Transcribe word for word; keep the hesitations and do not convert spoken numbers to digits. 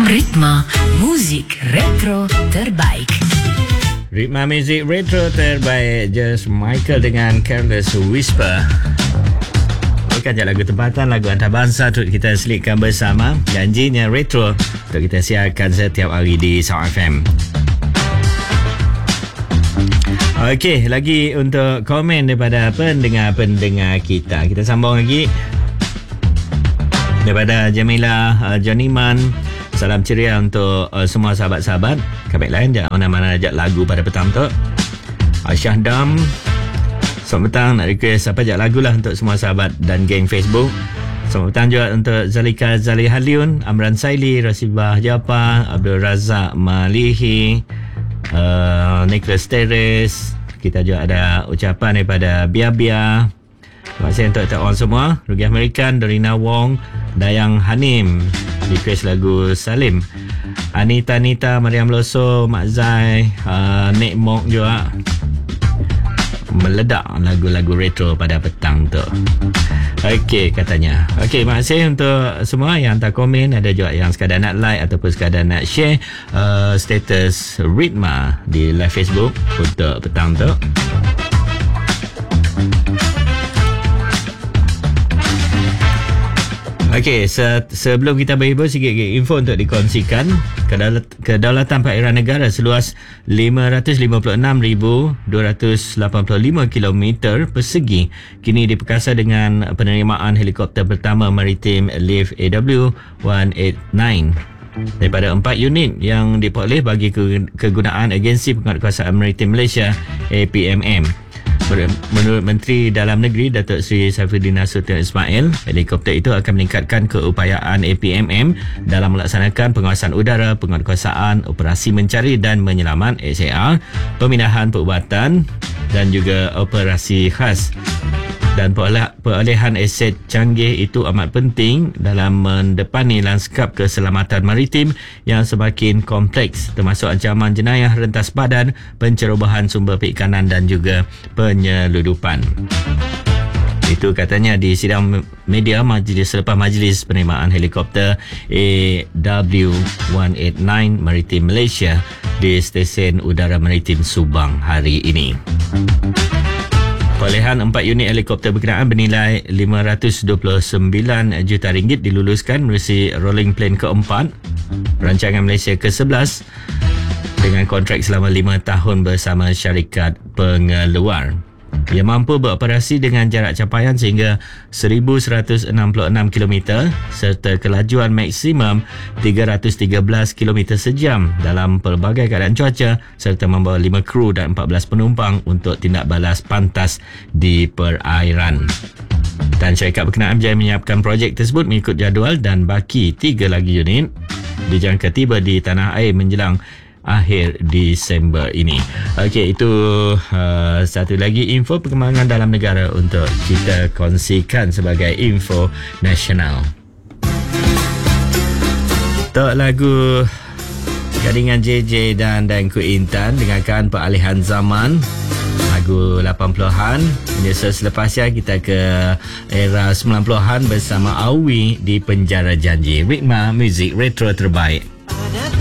Ritma muzik retro terbaik. Ritma muzik retro terbaik, Just Michael dengan Careless Whisper. Bukan je lagu tempatan, lagu antarabangsa untuk kita selitkan bersama. Janjinya retro untuk kita siarkan setiap hari di Sound F M. Okey, lagi untuk komen daripada pendengar-pendengar kita. Kita sambung lagi daripada Jamila uh, Joniman. Salam ceria untuk uh, semua sahabat-sahabat. Kami lain jangan mana-mana ajak lagu pada petang tu. Aisyah Dam, selamat petang, nak request apa ajak lagu lah untuk semua sahabat dan geng Facebook. Selamat petang juga untuk Zalika Zali Haliun, Amran Saili, Rasibah Japa, Abdul Razak Malihi, uh, Nicholas Teres. Kita juga ada ucapan daripada Bia Bia. Terima kasih untuk orang semua. Rugi Amerikan, Dorina Wong, Dayang Hanim, request lagu Salim. Anita Nita, Mariam Loso, Mak Zai, uh, Nek Mok juga meledak lagu-lagu retro pada petang tu. Okey, katanya. Okey, terima kasih untuk semua yang hantar komen. Ada juga yang sekadar nak like ataupun sekadar nak share uh, status Ritma di live Facebook untuk petang tu. Okey, se- sebelum kita berhibur, sikit info untuk dikongsikan. Kedaulatan, kedaulatan perairan negara seluas lima ratus lima puluh enam ribu dua ratus lapan puluh lima kilometer persegi kini diperkasa dengan penerimaan helikopter pertama maritim Lift A W seratus lapan puluh sembilan daripada empat unit yang diperoleh bagi ke- kegunaan Agensi Penguatkuasaan Maritim Malaysia A P M M. Menurut Menteri Dalam Negeri Datuk Seri Saifuddin Nasution Ismail, helikopter itu akan meningkatkan keupayaan A P M M dalam melaksanakan pengawasan udara, penguatkuasaan, operasi mencari dan menyelamat S A R, pemindahan perubatan dan juga operasi khas. Dan perolehan aset canggih itu amat penting dalam mendepani lanskap keselamatan maritim yang semakin kompleks, termasuk ancaman jenayah rentas badan, pencerobohan sumber perikanan dan juga penyeludupan. Itu katanya di sidang media majlis selepas majlis penerimaan helikopter A W seratus lapan puluh sembilan Maritim Malaysia di Stesen Udara Maritim Subang hari ini. Perolehan empat unit helikopter berkenaan bernilai lima ratus dua puluh sembilan juta ringgit diluluskan melalui rolling plan keempat rancangan Malaysia ke sebelas dengan kontrak selama lima tahun bersama syarikat pengeluar. Ia mampu beroperasi dengan jarak capaian sehingga seribu seratus enam puluh enam kilometer serta kelajuan maksimum tiga ratus tiga belas kilometer sejam dalam pelbagai keadaan cuaca serta membawa lima kru dan empat belas penumpang untuk tindak balas pantas di perairan. Dan syarikat berkenaan berjaya menyiapkan projek tersebut mengikut jadual dan baki tiga lagi unit dijangka tiba di tanah air menjelang akhir Disember ini. Okey, itu uh, satu lagi info perkembangan dalam negara untuk kita kongsikan sebagai info nasional. Untuk lagu Gadingan J J dan Danku Intan dengarkan peralihan zaman lagu lapan puluhan. Menyusul selepasnya kita ke era sembilan puluhan bersama Awi di Penjara Janji. Ritma muzik retro terbaik.